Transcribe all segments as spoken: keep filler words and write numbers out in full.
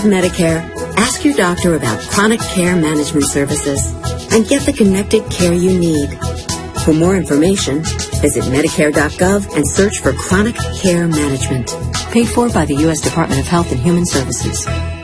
Medicare? Ask your doctor about chronic care management services and get the connected care you need. For more information, visit Medicare dot gov and search for Chronic Care Management. Paid for by the U S Department of Health and Human Services.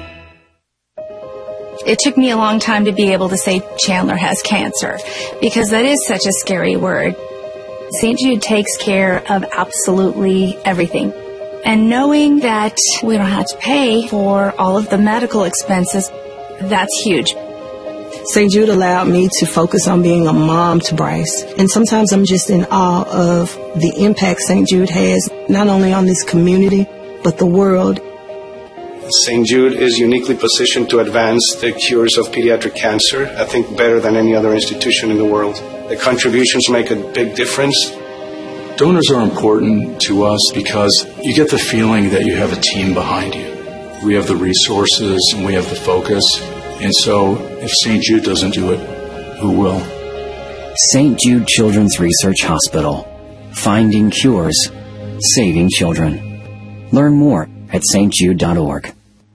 It took me a long time to be able to say Chandler has cancer, because that is such a scary word. Saint Jude takes care of absolutely everything. And knowing that we don't have to pay for all of the medical expenses, that's huge. Saint Jude allowed me to focus on being a mom to Bryce. And sometimes I'm just in awe of the impact Saint Jude has, not only on this community, but the world. Saint Jude is uniquely positioned to advance the cures of pediatric cancer, I think better than any other institution in the world. The contributions make a big difference. Donors are important to us because you get the feeling that you have a team behind you. We have the resources and we have the focus. And so if Saint Jude doesn't do it, who will? Saint Jude Children's Research Hospital. Finding cures. Saving children. Learn more at S T jude dot org.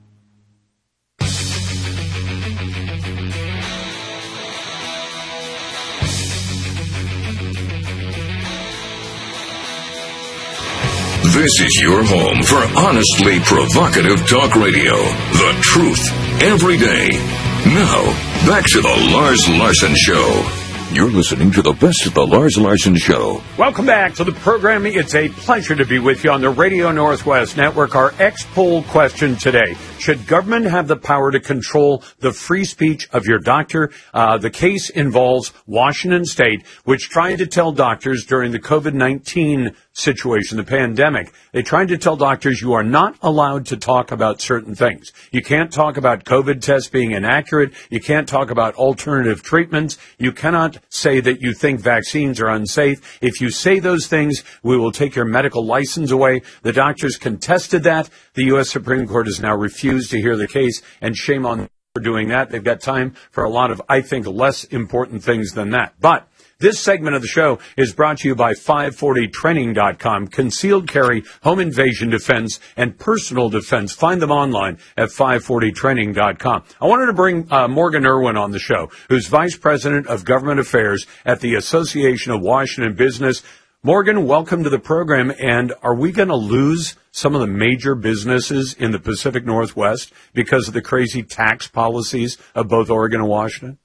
This is your home for honestly provocative talk radio. The truth, every day. Now, back to the Lars Larson Show. You're listening to the best of the Lars Larson Show. Welcome back to the program. It's a pleasure to be with you on the Radio Northwest Network. Our X-Poll question today: should government have the power to control the free speech of your doctor? Uh, the case involves Washington State, which tried to tell doctors during the COVID nineteen situation, the pandemic, they tried to tell doctors you are not allowed to talk about certain things. You can't talk about COVID tests being inaccurate. You can't talk about alternative treatments. You cannot say that you think vaccines are unsafe. If you say those things, we will take your medical license away. The doctors contested that. The U S Supreme Court has now refused to hear the case, and shame on them for doing that. They've got time for a lot of, I think, less important things than that. But this segment of the show is brought to you by five forty training dot com. Concealed carry, home invasion defense, and personal defense. Find them online at five forty training dot com. I wanted to bring uh, Morgan Irwin on the show, who's Vice President of Government Affairs at the Association of Washington Business. Morgan, welcome to the program. And are we going to lose some of the major businesses in the Pacific Northwest because of the crazy tax policies of both Oregon and Washington?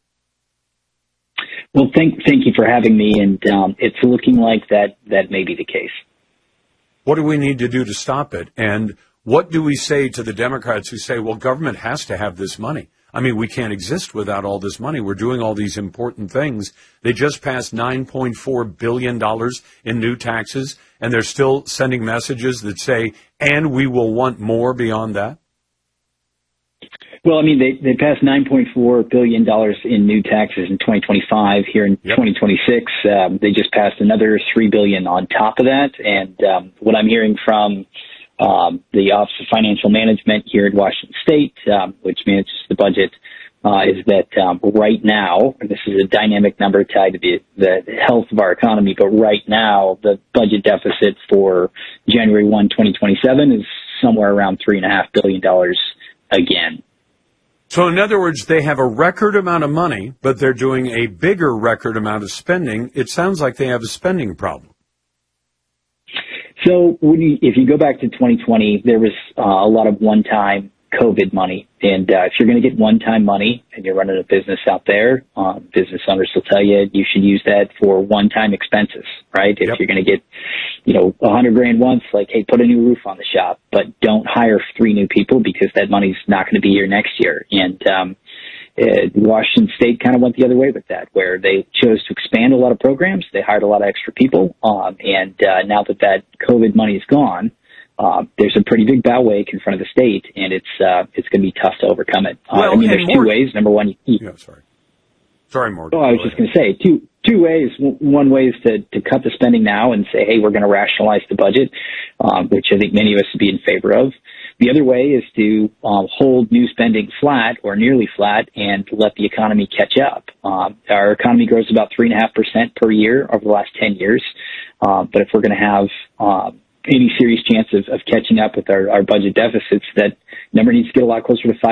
Well, thank thank you for having me, and um, it's looking like that that may be the case. What do we need to do to stop it? And what do we say to the Democrats who say, well, government has to have this money? I mean, we can't exist without all this money. We're doing all these important things. They just passed nine point four billion dollars in new taxes, and they're still sending messages that say, and we will want more beyond that. Well, I mean, they, they passed nine point four billion dollars in new taxes in twenty twenty-five. Here in yep. twenty twenty-six, um, they just passed another three billion dollars on top of that. And um, what I'm hearing from um, the Office of Financial Management here at Washington State, um, which manages the budget, uh, is that um, right now, and this is a dynamic number tied to the, the health of our economy, but right now the budget deficit for January first, twenty twenty-seven is somewhere around three point five billion dollars again. So in other words, they have a record amount of money, but they're doing a bigger record amount of spending. It sounds like they have a spending problem. So when you, if you go back to twenty twenty, there was uh, a lot of one-time COVID money. And uh, if you're going to get one-time money and you're running a business out there, uh, business owners will tell you you should use that for one-time expenses, right? If yep. you're going to get, you know, a hundred grand once, like, hey, put a new roof on the shop, but don't hire three new people because that money's not going to be here next year. And um, uh, Washington State kind of went the other way with that, where they chose to expand a lot of programs. They hired a lot of extra people. Um, and uh, now that that COVID money is gone, Uh, there's a pretty big bow wake in front of the state, and it's uh, it's going to be tough to overcome it. Uh, well, I mean, there's two more, ways. Number one, you, yeah, sorry, sorry, Morgan. Oh, I was just going to say two two ways. One way is to to cut the spending now and say, hey, we're going to rationalize the budget, um, which I think many of us would be in favor of. The other way is to um, hold new spending flat or nearly flat and let the economy catch up. Um, our economy grows about three and a half percent per year over the last ten years, uh, but if we're going to have um, any serious chance of, of catching up with our, our budget deficits, that number needs to get a lot closer to five